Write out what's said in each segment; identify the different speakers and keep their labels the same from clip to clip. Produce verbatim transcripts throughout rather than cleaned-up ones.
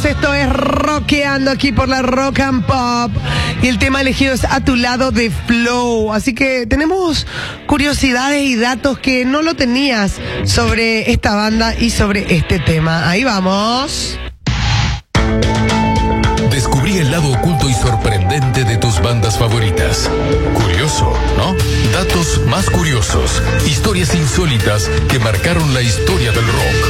Speaker 1: Esto es Rockeando aquí por la Rock and Pop y el tema elegido es A tu lado de Flow. Así que tenemos curiosidades y datos que no lo tenías sobre esta banda y sobre este tema. Ahí vamos.
Speaker 2: Descubrí el lado oculto y sorprendente de tus bandas favoritas. Curioso, ¿no? Datos más curiosos, historias insólitas que marcaron la historia del rock.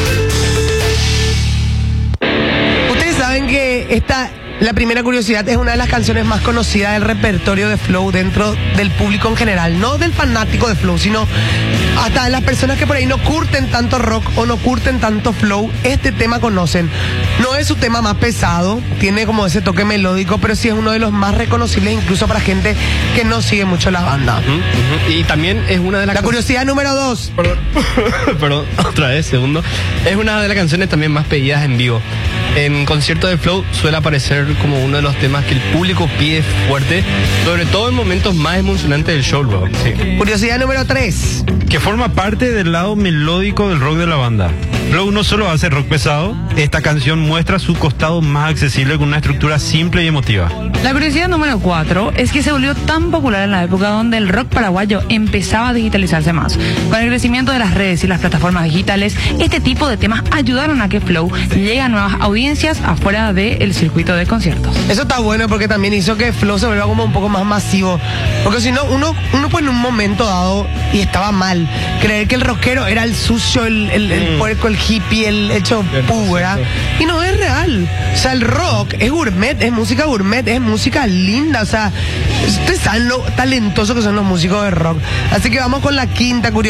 Speaker 1: Saben que esta, la primera curiosidad, es una de las canciones más conocidas del repertorio de Flow dentro del público en general, no del fanático de Flow, sino hasta de las personas que por ahí no curten tanto rock o no curten tanto Flow, este tema conocen. No es su tema más pesado, tiene como ese toque melódico, pero sí es uno de los más reconocibles incluso para gente que no sigue mucho la banda.
Speaker 3: Uh-huh, uh-huh. Y también es una de las...
Speaker 1: La curiosidad número dos.
Speaker 3: Perdón, perdón, otra vez, segundo. Es una de las canciones también más pedidas en vivo. En conciertos de Flow suele aparecer como uno de los temas que el público pide fuerte, sobre todo en momentos más emocionantes del show, bro. Sí.
Speaker 1: Curiosidad número tres.
Speaker 4: Que forma parte del lado melódico del rock de la banda. Flow no solo hace rock pesado, esta canción muestra su costado más accesible con una estructura simple y emotiva.
Speaker 5: La curiosidad número cuatro es que se volvió tan popular en la época donde el rock paraguayo empezaba a digitalizarse más. Con el crecimiento de las redes y las plataformas digitales, este tipo de temas ayudaron a que Flow llegue a nuevas audiencias afuera del circuito de conciertos.
Speaker 1: Eso está bueno porque también hizo que Flow se vuelva como un poco más masivo. Porque si no, uno, uno pues en un momento dado, y estaba mal, creer que el rockero era el sucio, el, el, el puerco, el hippie, el hecho pu, ¿verdad? Y no es real. O sea, el rock es gourmet, es música gourmet, es música linda. O sea, ustedes saben lo talentosos que son los músicos de rock. Así que vamos con la quinta curiosidad.